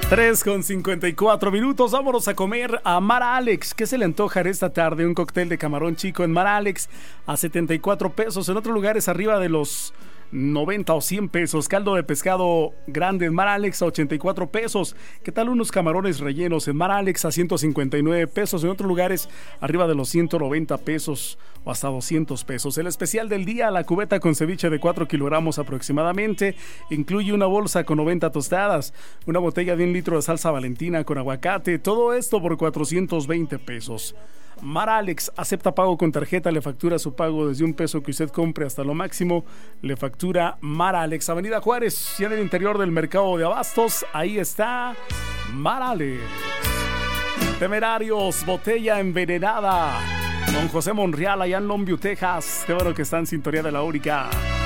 3:54. Vámonos a comer a Mar Alex. ¿Qué se le antoja esta tarde? Un cóctel de camarón chico en Mar Alex a 74 pesos. En otros lugares arriba de los 90 o 100 pesos. Caldo de pescado grande en Mar Alex a 84 pesos. ¿Qué tal unos camarones rellenos en Mar Alex a 159 pesos? En otros lugares arriba de los 190 pesos o hasta 200 pesos. El especial del día, la cubeta con ceviche de 4 kilogramos aproximadamente. Incluye una bolsa con 90 tostadas, una botella de 1 litro de salsa Valentina con aguacate. Todo esto por 420 pesos. Mar Alex acepta pago con tarjeta, le factura su pago desde $1 que usted compre hasta lo máximo, le factura Mar Alex. Avenida Juárez, ya en el interior del mercado de abastos, ahí está Mar Alex. Temerarios, botella envenenada, con José Monreal allá en Longview, Texas. Qué bueno que está en sintonía de la única.